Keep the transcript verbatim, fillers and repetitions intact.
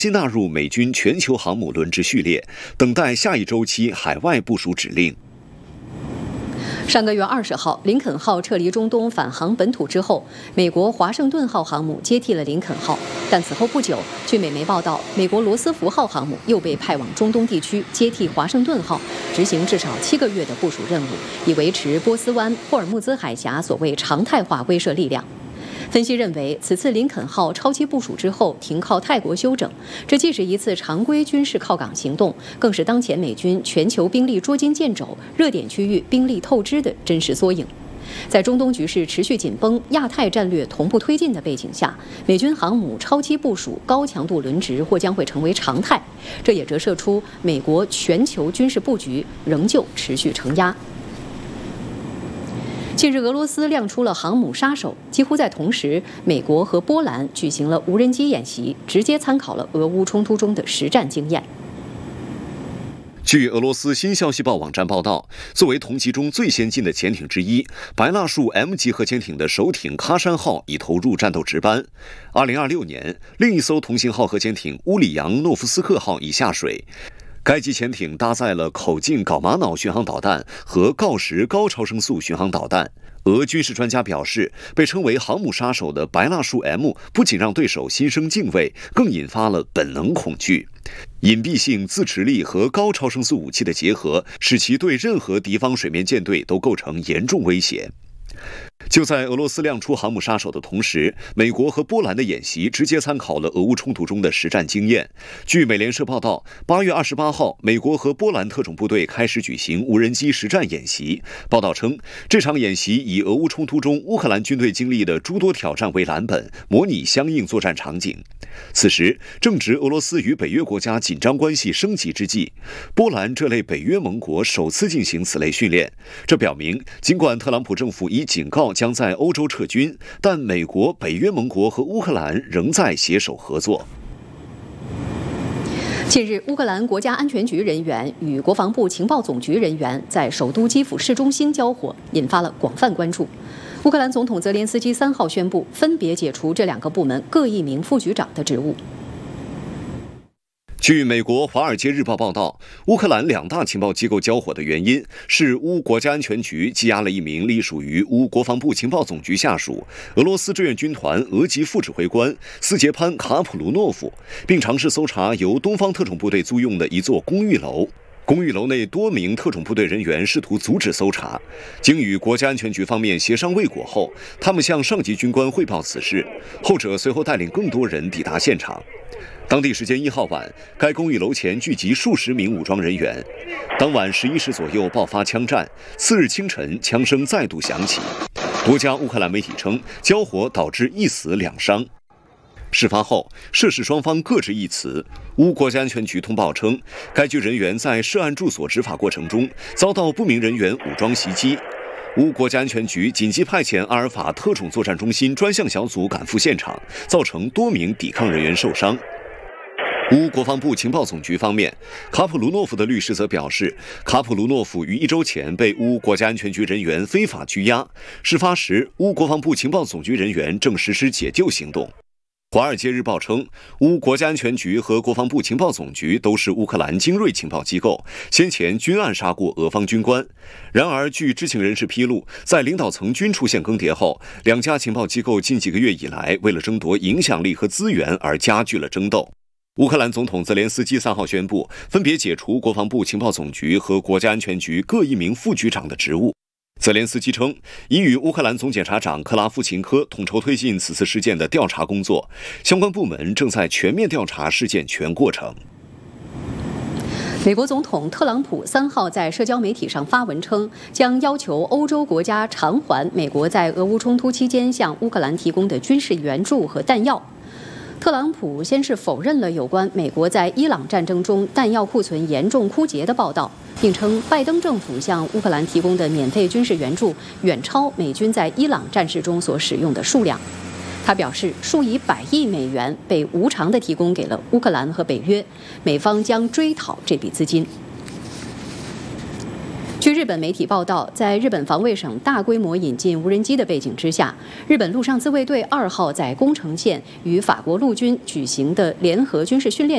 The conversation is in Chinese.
新纳入美军全球航母轮值序列，等待下一周期海外部署指令。 上个月二十号，林肯号撤离中东返航本土之后，美国华盛顿号航母接替了林肯号。但此后不久，据美媒报道，美国罗斯福号航母又被派往中东地区接替华盛顿号，执行至少七个月的部署任务，以维持波斯湾、霍尔木兹海峡所谓常态化威慑力量。分析认为，此次林肯号超期部署之后停靠泰国休整，这既是一次常规军事靠港行动，更是当前美军全球兵力捉襟见肘、热点区域兵力透支的真实缩影。在中东局势持续紧绷、亚太战略同步推进的背景下，美军航母超期部署、高强度轮值或将会成为常态，这也折射出美国全球军事布局仍旧持续承压。近日，俄罗斯亮出了航母杀手，几乎在同时，美国和波兰举行了无人机演习，直接参考了俄乌冲突中的实战经验。 据俄罗斯新消息报网站报道，作为同级中最先进的潜艇之一，白蜡树 M 级核潜艇的首艇喀山号已投入战斗值班。二零二六年，另一艘同型号核潜艇乌里扬诺夫斯克号已下水。该级潜艇搭载了口径镐玛瑙巡航导弹和锆石高超声速巡航导弹。俄军事专家表示，被称为航母杀手的白蜡树 M 不仅让对手心生敬畏，更引发了本能恐惧。隐蔽性、自持力和高超声速武器的结合，使其对任何敌方水面舰队都构成严重威胁。就在俄罗斯亮出航母杀手的同时，美国和波兰的演习直接参考了俄乌冲突中的实战经验。据美联社报道，八月二十八号，美国和波兰特种部队开始举行无人机实战演习。报道称，这场演习以俄乌冲突中乌克兰军队经历的诸多挑战为蓝本，模拟相应作战场景。此时正值俄罗斯与北约国家紧张关系升级之际，波兰这类北约盟国首次进行此类训练。这表明，尽管特朗普政府已警告将在欧洲撤军，但美国、北约盟国和乌克兰仍在携手合作。 近日，乌克兰国家安全局人员与国防部情报总局人员在首都基辅市中心交火，引发了广泛关注。乌克兰总统泽连斯基三号宣布，分别解除这两个部门各一名副局长的职务。 据美国《华尔街日报》报道，乌克兰两大情报机构交火的原因是乌国家安全局羁押了一名隶属于乌国防部情报总局下属俄罗斯志愿军团俄籍副指挥官斯捷潘·卡普卢诺夫，并尝试搜查由东方特种部队租用的一座公寓楼。公寓楼内多名特种部队人员试图阻止搜查，经与国家安全局方面协商未果后，他们向上级军官汇报此事，后者随后带领更多人抵达现场。当地时间一号晚，该公寓楼前聚集数十名武装人员。当晚十一时左右爆发枪战，次日清晨枪声再度响起。多家乌克兰媒体称，交火导致一死两伤。事发后，涉事双方各执一词。乌国家安全局通报称，该局人员在涉案住所执法过程中遭到不明人员武装袭击。乌国家安全局紧急派遣阿尔法特种作战中心专项小组赶赴现场，造成多名抵抗人员受伤。乌国防部情报总局方面，卡普卢诺夫的律师则表示，卡普卢诺夫于一周前被乌国家安全局人员非法拘押，事发时乌国防部情报总局人员正实施解救行动。《华尔街日报》称，乌国家安全局和国防部情报总局都是乌克兰精锐情报机构，先前均暗杀过俄方军官。然而，据知情人士披露，在领导层均出现更迭后，两家情报机构近几个月以来为了争夺影响力和资源而加剧了争斗。乌克兰总统泽连斯基三号宣布，分别解除国防部情报总局和国家安全局各一名副局长的职务。泽连斯基称，已与乌克兰总检察长克拉夫琴科统筹推进此次事件的调查工作，相关部门正在全面调查事件全过程。 美国总统特朗普三号在社交媒体上发文称，将要求欧洲国家偿还美国在俄乌冲突期间向乌克兰提供的军事援助和弹药。特朗普先是否认了有关美国在伊朗战争中弹药库存严重枯竭的报道，并称拜登政府向乌克兰提供的免费军事援助远超美军在伊朗战事中所使用的数量。他表示，数以百亿美元被无偿地提供给了乌克兰和北约，美方将追讨这笔资金。据日本媒体报道，在日本防卫省大规模引进无人机的背景之下，日本陆上自卫队二号在宫城县与法国陆军举行的联合军事训练